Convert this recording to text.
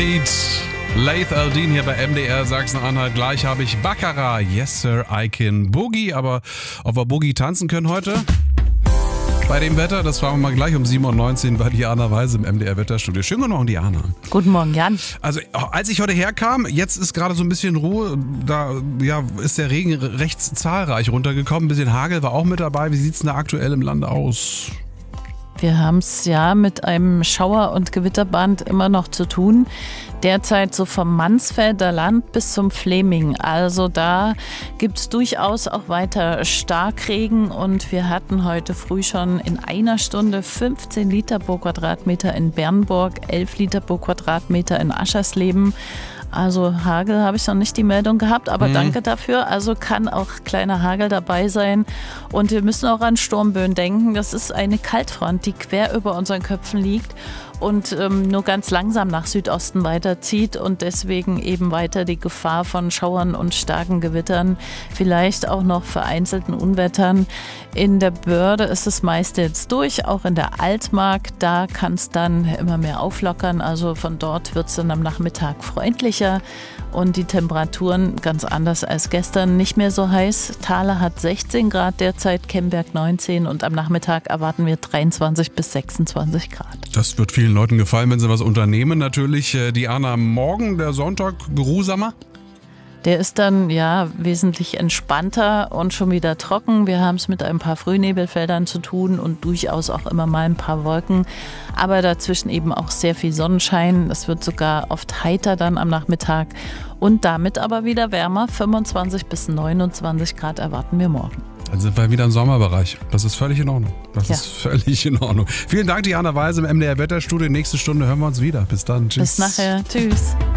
Laith Al-Din hier bei MDR Sachsen-Anhalt. Gleich habe ich Baccarat. Yes, Sir, I can Boogie. Aber ob wir Boogie tanzen können heute? Bei dem Wetter, das fragen wir mal gleich um 7.19 Uhr bei Diana Weise im MDR-Wetterstudio. Schönen guten Morgen, Diana. Guten Morgen, Jan. Also, als ich heute herkam, jetzt ist gerade so ein bisschen Ruhe. Da ist der Regen recht zahlreich runtergekommen. Ein bisschen Hagel war auch mit dabei. Wie sieht es denn da aktuell im Land aus? Wir haben es ja mit einem Schauer- und Gewitterband immer noch zu tun. Derzeit so vom Mansfelder Land bis zum Fläming. Also da gibt es durchaus auch weiter Starkregen und wir hatten heute früh schon in einer Stunde 15 Liter pro Quadratmeter in Bernburg, 11 Liter pro Quadratmeter in Aschersleben. Also Hagel habe ich noch nicht die Meldung gehabt, aber danke dafür. Also kann auch kleiner Hagel dabei sein. Und wir müssen auch an Sturmböen denken. Das ist eine Kaltfront, die quer über unseren Köpfen liegt und nur ganz langsam nach Südosten weiterzieht und deswegen eben weiter die Gefahr von Schauern und starken Gewittern, vielleicht auch noch vereinzelten Unwettern. In der Börde ist das meiste jetzt durch, auch in der Altmark, da kann es dann immer mehr auflockern. Also von dort wird es dann am Nachmittag freundlicher und die Temperaturen ganz anders als gestern, nicht mehr so heiß. Thale hat 16 Grad derzeit, Kemberg 19 und am Nachmittag erwarten wir 23 bis 26 Grad. Das wird vielen Leuten gefallen, wenn sie was unternehmen. Natürlich, Diana, morgen der Sonntag geruhsamer? Der ist dann wesentlich entspannter und schon wieder trocken. Wir haben es mit ein paar Frühnebelfeldern zu tun und durchaus auch immer mal ein paar Wolken. Aber dazwischen eben auch sehr viel Sonnenschein. Es wird sogar oft heiter dann am Nachmittag und damit aber wieder wärmer. 25 bis 29 Grad erwarten wir morgen. Dann sind wir wieder im Sommerbereich. Das ist völlig in Ordnung. Ist völlig in Ordnung. Vielen Dank, Diana Weise im MDR Wetterstudio. Nächste Stunde hören wir uns wieder. Bis dann. Tschüss. Bis nachher. Tschüss.